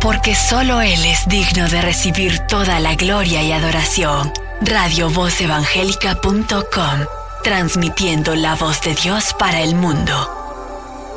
porque solo Él es digno de recibir toda la gloria y adoración. RadioVozEvangélica.com, transmitiendo la voz de Dios para el mundo.